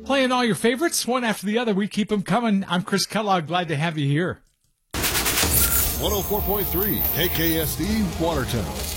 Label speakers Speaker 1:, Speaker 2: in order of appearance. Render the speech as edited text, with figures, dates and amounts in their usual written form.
Speaker 1: Playing all your favorites, one after the other. We keep them coming. I'm Chris Kellogg. Glad to have you here.
Speaker 2: 104.3 KKSD Watertown.